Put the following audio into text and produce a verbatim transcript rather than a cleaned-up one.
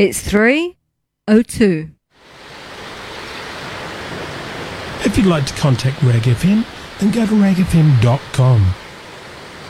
It's three oh two. If you'd like to contact Rag F M, then go to rag f m dot com.